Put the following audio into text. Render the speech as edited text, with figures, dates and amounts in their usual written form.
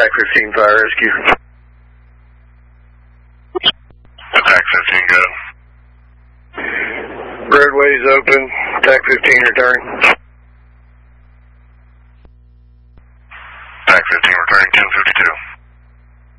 Attack 15 fire rescue. Attack 15, go. Roadway's open. Attack 15 returning. Attack 15 returning 10-15.